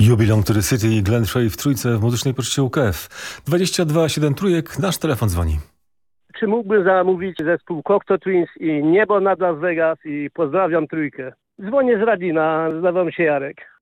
Jubileum Tury City i Glenn Frey w trójce w muzycznej poczcie UKF. 22 7 trójek, nasz telefon dzwoni. Czy mógłbym zamówić zespół Cocteau Twins i Niebo nad Las Vegas i pozdrawiam trójkę. Dzwonię z Radina, nazywam się Jarek.